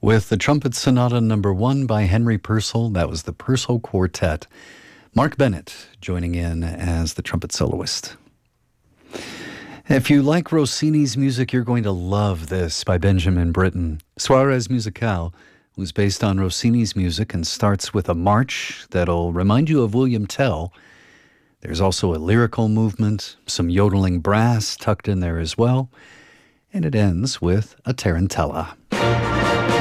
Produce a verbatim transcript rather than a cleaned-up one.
With the Trumpet Sonata number one by Henry Purcell, that was the Purcell Quartet. Mark Bennett joining in as the trumpet soloist. If you like Rossini's music, you're going to love this by Benjamin Britten. Suarez Musicale was based on Rossini's music and starts with a march that'll remind you of William Tell. There's also a lyrical movement, some yodeling brass tucked in there as well, and it ends with a tarantella.